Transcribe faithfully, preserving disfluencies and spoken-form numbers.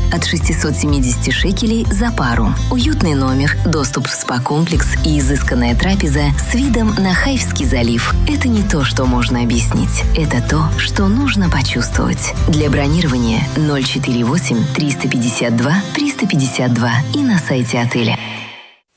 от шестисот семидесяти шекелей за пару. Уютный номер, доступ в спа-комплекс и изысканная трапеза с видом на Хайфский залив. Это не то, что можно объяснить. Это то, что нужно почувствовать. Для бронирования ноль четыре восемь триста пятьдесят два триста пятьдесят два и на сайте отеля.